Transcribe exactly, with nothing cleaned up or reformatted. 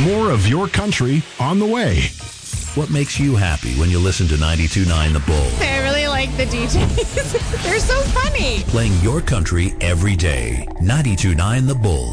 More of your country on the way. What makes you happy when you listen to ninety-two point nine The Bull? I really like the D Js. They're so funny. Playing your country every day. ninety-two point nine The Bull.